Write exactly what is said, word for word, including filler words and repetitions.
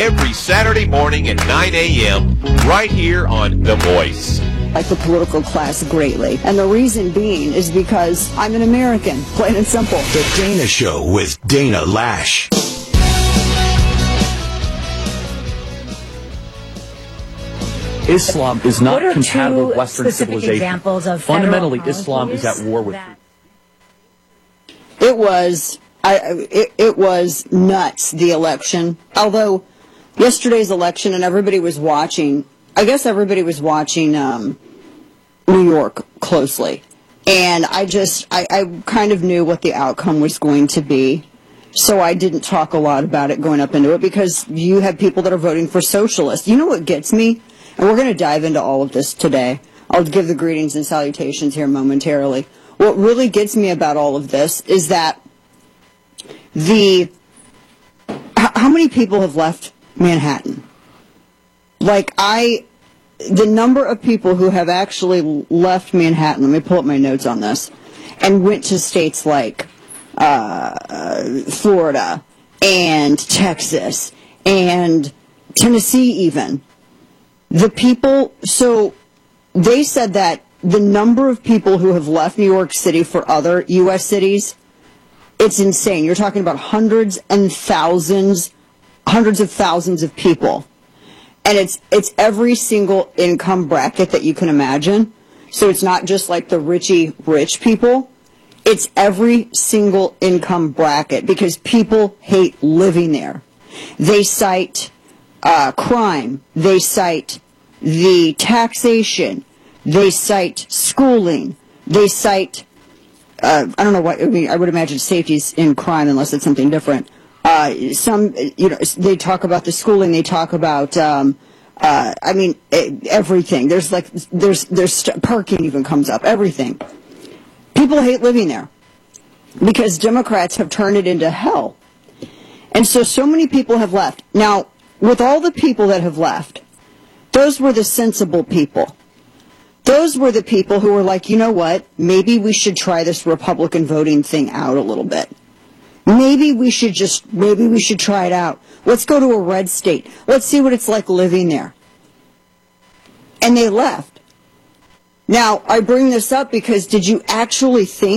every Saturday morning at nine a.m. right here on The Voice. Like the political class greatly. And the reason being is because I'm an American, plain and simple. The Dana Show with Dana Lash. Islam is not compatible with Western civilization. Examples of Fundamentally, Islam is at war with that. It was, I, it, it was nuts, the election. Although yesterday's election and everybody was watching, I guess everybody was watching um, New York closely. And I just, I, I kind of knew what the outcome was going to be. So I didn't talk a lot about it going up into it because you have people that are voting for socialists. You know what gets me? And we're going to dive into all of this today. I'll give the greetings and salutations here momentarily. What really gets me about all of this is that the, how many people have left Manhattan? Like I, the number of people who have actually left Manhattan, let me pull up my notes on this, and went to states like uh, Florida and Texas and Tennessee even. The people, so they said that the number of people who have left New York City for other U S cities, it's insane. You're talking about hundreds and thousands, hundreds of thousands of people. And it's it's every single income bracket that you can imagine. So it's not just like the richy rich people. It's every single income bracket because people hate living there. They cite uh, crime. They cite the taxation. They cite schooling. They cite, uh, I don't know what, I mean, I would imagine safety's in crime unless it's something different. Uh, some, you know, they talk about the schooling. They talk about, um, uh, I mean, everything. There's like, there's, there's st- parking even comes up. Everything. People hate living there because Democrats have turned it into hell. And so, so many people have left. Now, with all the people that have left, those were the sensible people. Those were the people who were like, you know what, maybe we should try this Republican voting thing out a little bit. Maybe we should just, maybe we should try it out. Let's go to a red state. Let's see what it's like living there. And they left. Now, I bring this up because did you actually think